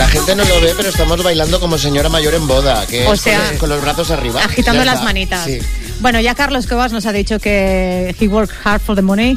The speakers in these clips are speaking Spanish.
La gente no lo ve, pero estamos bailando como señora mayor en boda, que o es sea, con los brazos arriba. Agitando las manitas. Sí. Bueno, ya Carlos Cuevas nos ha dicho que he worked hard for the money.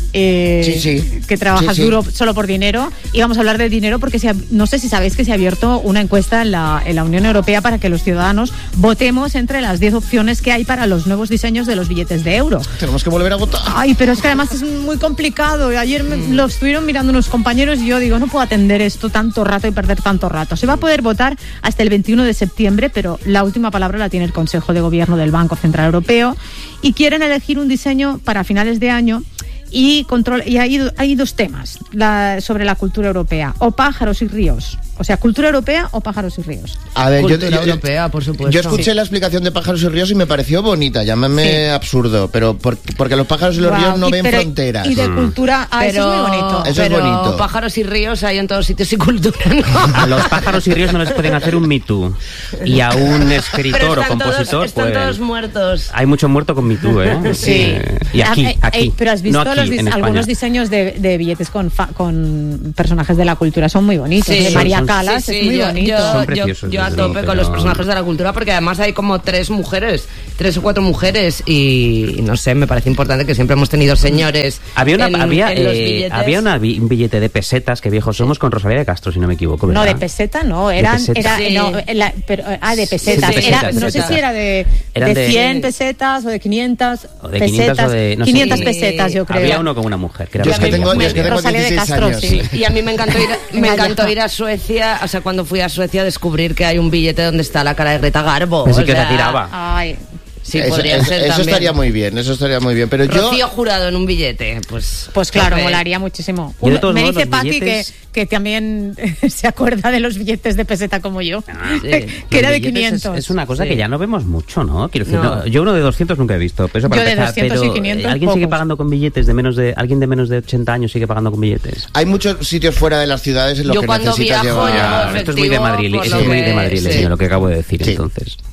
Que trabajas duro solo por dinero, y vamos a hablar de dinero porque no sé si sabéis que se ha abierto una encuesta en la Unión Europea para que los ciudadanos votemos entre las 10 opciones que hay para los nuevos diseños de los billetes de euro. Tenemos que volver a votar. Ay, pero es que además es muy complicado. Ayer lo estuvieron mirando unos compañeros y yo digo, no puedo atender esto tanto rato y perder tanto rato. Se va a poder votar hasta el 21 de septiembre, pero la última palabra la tiene el Consejo de Gobierno del Banco Central Europeo, y quieren elegir un diseño para finales de año. Y hay dos temas sobre la cultura europea: o pájaros y ríos. O sea, cultura europea o pájaros y ríos. A ver, cultura europea, por supuesto. Yo escuché la explicación de pájaros y ríos y me pareció bonita, llámame absurdo, pero porque los pájaros y los ríos no ven fronteras. Y de cultura, eso es muy bonito. Eso es bonito. Pájaros y ríos hay en todos sitios y cultura, ¿no? A los pájaros y ríos no les pueden hacer un Me Too. Y a un escritor o compositor están todos muertos. Hay mucho muerto con Me Too, ¿eh? Sí. Y aquí. Pero has visto no aquí, algunos diseños de billetes con personajes de la cultura, son muy bonitos. Sí, de María Calas, es muy bonito. Son preciosos, yo a tope con los personajes de la cultura, porque además hay como 3 o 4 mujeres, y no sé, me parece importante que siempre hemos tenido señores. Había en los billetes. Había un billete de pesetas, que viejos somos, con Rosalía de Castro, si no me equivoco, ¿verdad? No, de peseta no, de pesetas. De pesetas. Sí, no sé si era de 100 pesetas o de 500 o de pesetas. 500 o de, no sé, 500 pesetas, yo creo. Había uno con una mujer. Que era yo es que tengo 16 años. Sí. Y a mí me encantó ir a Suecia. O sea, cuando fui a Suecia, descubrir que hay un billete donde está la cara de Greta Garbo. Así que la tiraba. Ay. Sí, podría ser eso también. estaría muy bien, pero Rocío Jurado en un billete, pues claro, molaría muchísimo. Me dice Paqui que también se acuerda de los billetes de peseta como yo, que era de 500. Es una cosa que ya no vemos mucho, ¿no? Quiero decir, yo uno de 200 nunca he visto. Pero eso para yo empezar, de 200 y 500 ¿alguien pocos. sigue pagando con billetes alguien de menos de 80 años sigue pagando con billetes? Hay muchos sitios fuera de las ciudades en los que necesitas llevar. Esto es muy de Madrid, sí. señor, lo que acabo de decir, entonces.